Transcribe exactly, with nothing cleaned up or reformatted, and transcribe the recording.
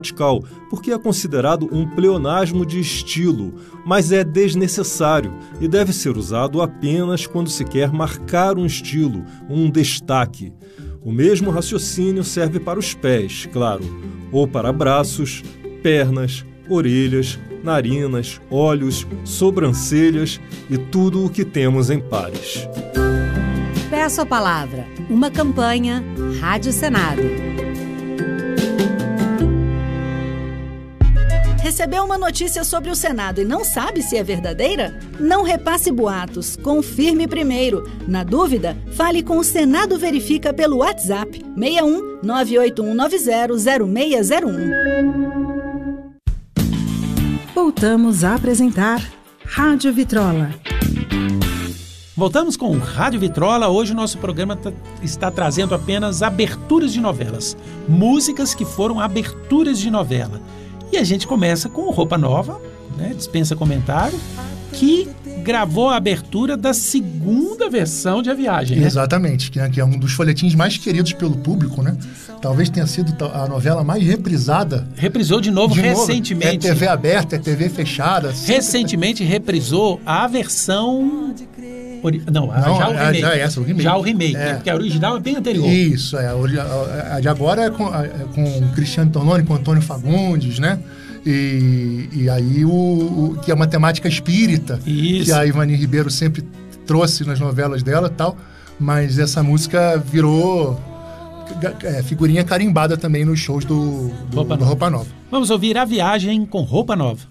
gramatical, porque é considerado um pleonasmo de estilo, mas é desnecessário e deve ser usado apenas quando se quer marcar um estilo, um destaque. O mesmo raciocínio serve para os pés, claro, ou para braços, pernas, orelhas, narinas, olhos, sobrancelhas e tudo o que temos em pares. Peço a palavra. Uma campanha Rádio Senado. Recebeu uma notícia sobre o Senado e não sabe se é verdadeira? Não repasse boatos, confirme primeiro. Na dúvida, fale com o Senado Verifica pelo WhatsApp seis um nove oito um nove zero zero seis zero um. Voltamos a apresentar Rádio Vitrola. Voltamos com Rádio Vitrola. Hoje o nosso programa tá, está trazendo apenas aberturas de novelas. Músicas que foram aberturas de novela. E a gente começa com Roupa Nova, né, dispensa comentário, que gravou a abertura da segunda versão de A Viagem. Né? Exatamente, que é, que é um dos folhetins mais queridos pelo público, né? Talvez tenha sido a novela mais reprisada. Reprisou de novo de recentemente. Novo. É T V aberta, é T V fechada. Recentemente reprisou a versão... Não, Não, já o remake. Já, essa, o remake. Já o remake, é. né? Porque a original é bem anterior. Isso, é, a, a de agora é com, é com o Cristiano Tornoni, com o Antônio Fagundes, né? E, e aí, o, o, que é uma temática espírita, Isso. que a Ivani Ribeiro sempre trouxe nas novelas dela e tal, mas essa música virou é, figurinha carimbada também nos shows do, do, Roupa, do Roupa Nova. Vamos ouvir A Viagem com Roupa Nova.